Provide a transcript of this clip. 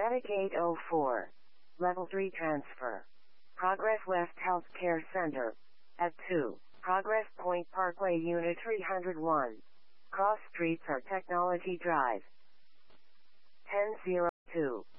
Medic 804. Level 3 transfer. Progress West Healthcare Center. At 2. Progress Point Parkway Unit 301. Cross Streets or Technology Drive. 1002.